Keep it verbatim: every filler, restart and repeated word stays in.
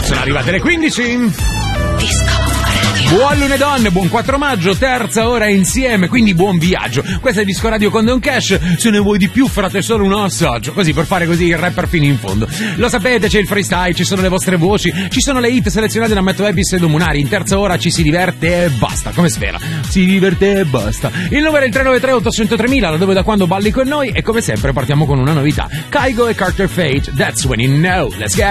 Sono arrivate le quindici. Disco Radio. Buon lunedì, buon quattro maggio, terza ora insieme, quindi buon viaggio. Questo è Disco Radio con Don Cash. Se ne vuoi di più, frate solo un assaggio, così per fare così il rapper fino in fondo. Lo sapete, c'è il freestyle, ci sono le vostre voci, ci sono le hit selezionate da Matteo Ebis e Domunari. In terza ora ci si diverte e basta, come sfera. Si diverte e basta. Il numero è il tre nove tre otto zero tre mila, dove da quando balli con noi, e come sempre partiamo con una novità. Kygo e Carter Fate, That's When You Know. Let's go!